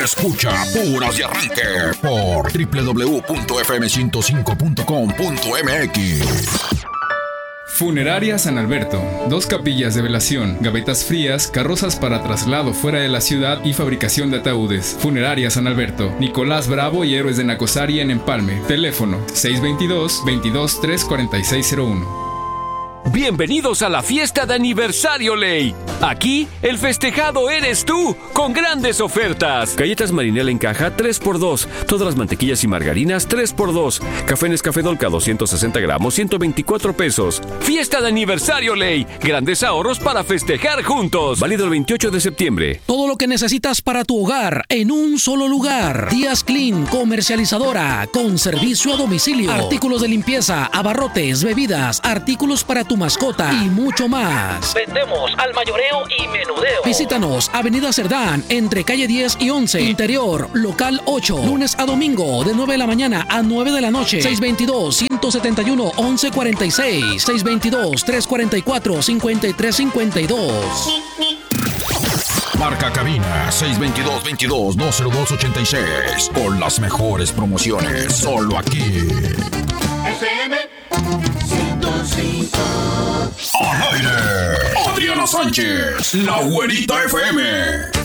Escucha Puras y Arranque por www.fm105.com.mx. Funeraria San Alberto. 2 capillas de velación, gavetas frías, carrozas para traslado fuera de la ciudad y fabricación de ataúdes. Funeraria San Alberto. Nicolás Bravo y Héroes de Nacosari en Empalme. Teléfono 622-234601. Bienvenidos a la fiesta de aniversario Ley. Aquí, el festejado eres tú, con grandes ofertas. Galletas Marinela en caja, 3x2. Todas las mantequillas y margarinas, 3x2. Café Nescafé Dolca, 260 gramos, 124 pesos. Fiesta de aniversario Ley. Grandes ahorros para festejar juntos. Válido el 28 de septiembre. Todo lo que necesitas para tu hogar en un solo lugar. Díaz Clean, comercializadora, con servicio a domicilio. Artículos de limpieza, abarrotes, bebidas, artículos para tu mascota y mucho más. Vendemos al mayoreo y menudeo. Visítanos, Avenida Cerdán, entre calle 10 y 11. Interior, local 8. Lunes a domingo, de 9 de la mañana a 9 de la noche. 622-171-1146. 622-344-5352. Marca cabina 622-22-20286. Con las mejores promociones. Solo aquí. FM 105. Al aire. Adriana Sánchez, la güerita FM.